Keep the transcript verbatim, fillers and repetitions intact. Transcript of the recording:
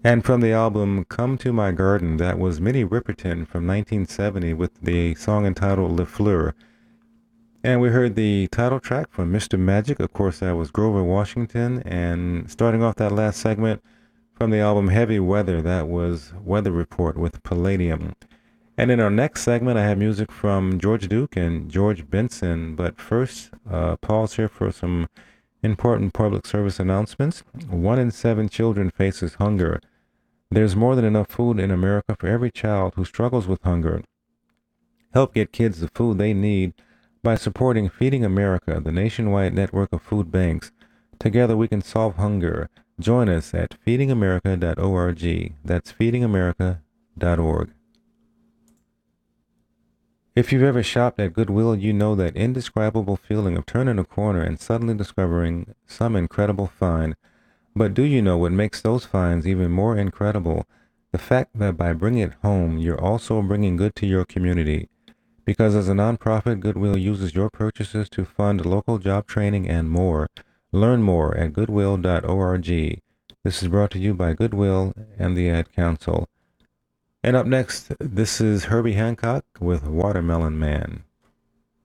And from the album Come to My Garden, that was Minnie Riperton from nineteen seventy with the song entitled Le Fleur. And we heard the title track from Mister Magic. Of course, that was Grover Washington. And starting off that last segment from the album Heavy Weather, that was Weather Report with Palladium. And in our next segment, I have music from George Duke and George Benson. But first, uh, pause here for some important public service announcements. One in seven children faces hunger. There's more than enough food in America for every child who struggles with hunger. Help get kids the food they need by supporting Feeding America, the nationwide network of food banks. Together we can solve hunger. Join us at feeding america dot org. That's feeding america dot org. If you've ever shopped at Goodwill, you know that indescribable feeling of turning a corner and suddenly discovering some incredible find. But do you know what makes those finds even more incredible? The fact that by bringing it home, you're also bringing good to your community. Because as a nonprofit, Goodwill uses your purchases to fund local job training and more. Learn more at goodwill dot org. This is brought to you by Goodwill and the Ad Council. And up next, this is Herbie Hancock with Watermelon Man.